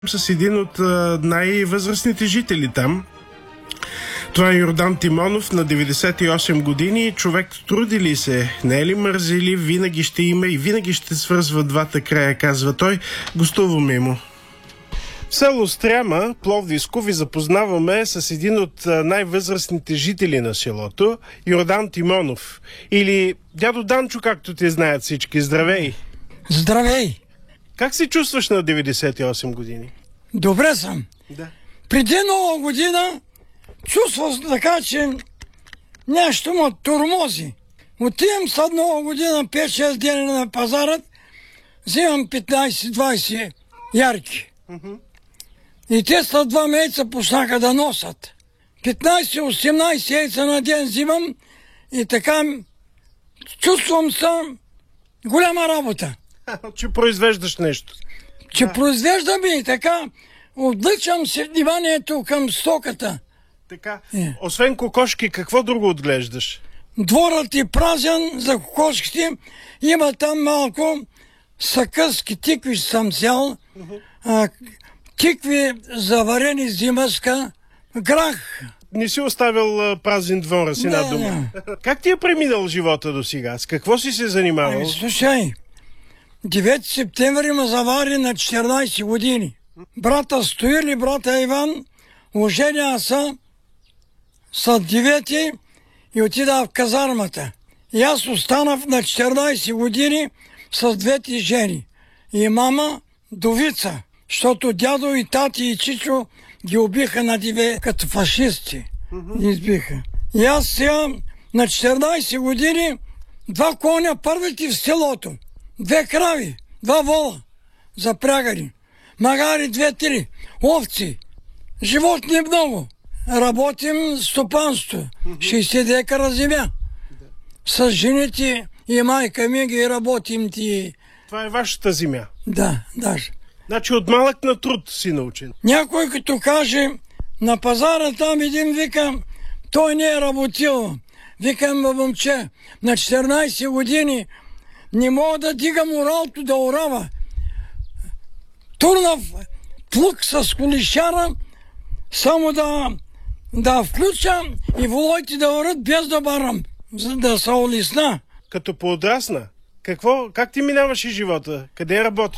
С един от най-възрастните жители там. Това е Йордан Тимонов на 98 години. Човек труди ли се, не е ли мързелив, винаги ще има и винаги ще свързва двата края, казва той. Гостуваме му. В село Стряма, Пловдивско, ви запознаваме с един от най-възрастните жители на селото, Йордан Тимонов. Или дядо Данчо, както те знаят всички. Здравей! Здравей! Как се чувстваш на 98 години? Добре съм. Да. Преди Нова година чувствах така, че нещо ме тормози. Отивам след Нова година 5-6 дни на пазарът, взимам 15-20 ярки. И те след 2 месеца почнаха да носят. 15-18 яйца на ден взимам и така чувствам се голяма работа. Че произвеждаш нещо. Че произвеждам и така отвличам се вниманието към стоката. Така. Освен кокошки, какво друго отглеждаш? Дворът е празен за кокошките. Има там малко сакъски тикви съм взял. Тикви заварени зимъска. Грах. Не си оставил празен двора си на дома. Как ти е преминал живота до сега? С какво си се занимавал? Слушай, 9 септември ме завари на 14 години. Брата Стоил и брата Иван оженя са след 9 и отида в казармата. И аз останах на 14 години с двете жени. И мама Довица, защото дядо и тати и чичо ги убиха на 9 като фашисти. Избиха. И аз сега на 14 години 2 коня първите в селото. 2 крави, 2 вола запрягани, магари 2-3, овци, животни много. Работим стопанство, 60 декара земя. С жените и майка ми ги работим ти. Това е вашата земя? Да, даже. Значи от малък на труд си научен. Някой като каже на пазара там един вика, той не е работил. Викам, момче, на 14 години не мога да дига моралто да орава. Турнав плък с колишара, само да включа и волойте да орат без да барам, за да се улесна. Като поодрасна, как ти минаваше живота? Къде работиш?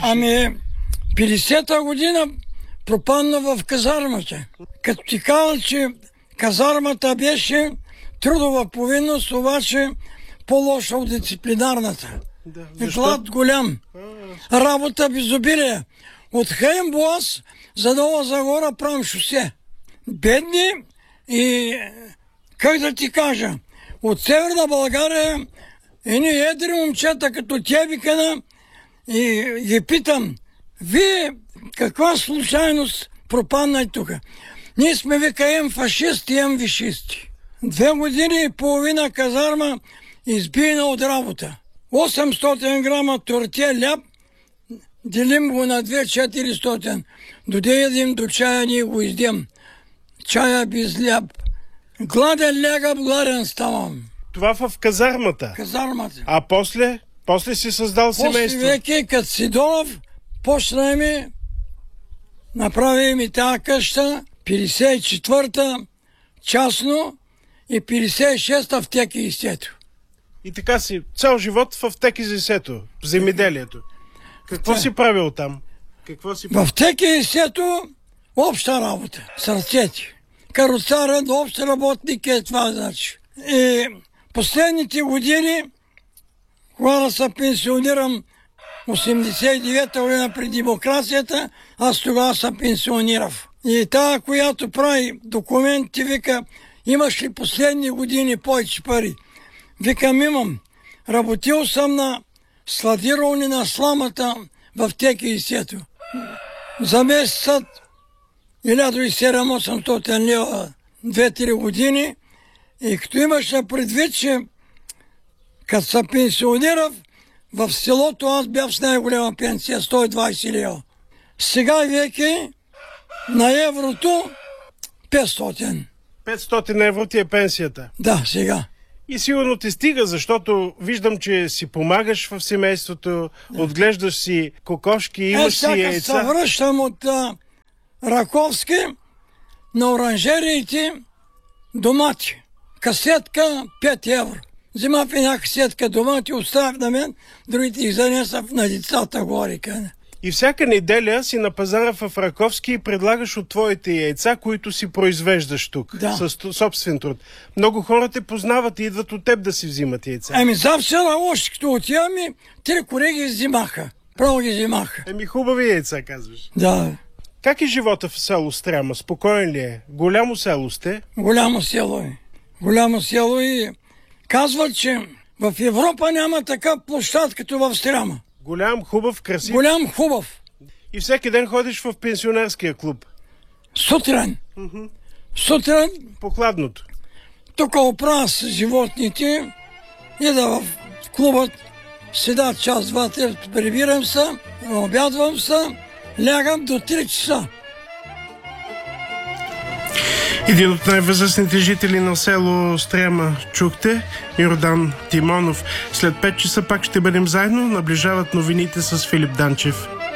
50-та година пропадна в казармата. Като ти каза, че казармата беше трудова повинност, обаче по-лоша от дисциплинарната. Да, глад голям. Работа безобилие. От Хаимбоаз за Нова Загора правим шосе. Бедни и, как да ти кажа, от Северна България едни едри момчета като тебикана и ги питам, вие каква случайност пропадна тук? Ние сме викаем фашисти, вишисти. 2 години и половина казарма избийна от работа. 800 грама тортия ляп, делим го на 2-400. Доде едим до чая, ние го издем. Чая без ляп. Гладен лягам, гладен ставам. Това в казармата? Казармата. А после? После си създал семейство? После веки, като Сидонов, почна ми, направи ми тази къща, 54-та частно и 56-та в Теки и Сето. И така си, цял живот в Теки и Сето, в земеделието. Какво си правил там? В Теки и Сето обща работа, с ръцете. Каруцарен, общ работник е това значи. И последните години, когато се пенсионирам 89-та година при демокрацията, аз тогава се пенсионирав. И тая, която прави документи, вика, имаш ли последни години повече пари? Викам, имам. Работил съм на складироване на сламата в Теки и Сето. За месецът 1700-800 лева 2-3 години. И като имаш на предвид, че като се пенсионирав, в селото аз бях с най-голяма пенсия, 120 лева. Сега веки на еврото 500. 500 евро ти е пенсията? Да, сега. И сигурно ти стига, защото виждам, че си помагаш в семейството, отглеждаш си кокошки, имаш си яйца. Се връщам от Раковски на оранжериите домати. Касетка 5 евро. Взима в една касетка домати, оставя на мен, другите их занеса на децата горе. И всяка неделя си на пазара в Раковски и предлагаш от твоите яйца, които си произвеждаш тук, с собствен труд. Много хора те познават и идват от теб да си взимат яйца. Завчера още като отиваме, 3 колеги взимаха. Право ги взимаха. Хубави яйца, казваш. Да. Как е живота в село Стряма? Спокоен ли е? Голямо село сте? Голямо село е. Голямо село и казват, че в Европа няма така площад като в Стряма. Голям, хубав, красив? Голям, хубав. И всеки ден ходиш в пенсионерския клуб? Сутрин. Сутрин. По хладното? Тук оправя с животните, ида в клубът, седа час, 2-3, прибирам се, обядвам се, лягам до 3 часа. Един от най-възрастните жители на село Стряма чухте, Йордан Тимонов. След 5 часа пак ще бъдем заедно. Наближават новините с Филип Данчев.